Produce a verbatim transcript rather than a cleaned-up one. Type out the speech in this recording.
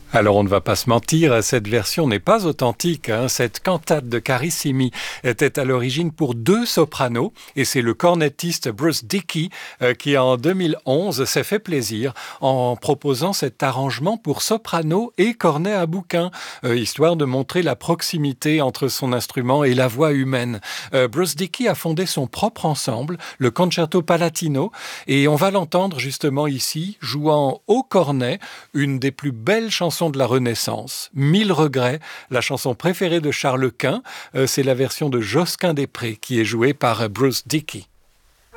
Alors on ne va pas se mentir, cette version n'est pas authentique. Hein. Cette cantate de Carissimi était à l'origine pour deux sopranos et c'est le cornettiste Bruce Dickey euh, qui en deux mille onze s'est fait plaisir en proposant cet arrangement pour soprano et cornet à bouquin, euh, histoire de montrer la proximité entre son instrument et la voix humaine. Euh, Bruce Dickey a fondé son propre ensemble, le Concerto Palatino, et on va l'entendre justement ici, jouant au cornet, une des plus belles chansons de la Renaissance, Mille regrets, la chanson préférée de Charles Quint, euh, c'est la version de Josquin des Prés qui est jouée par Bruce Dickey.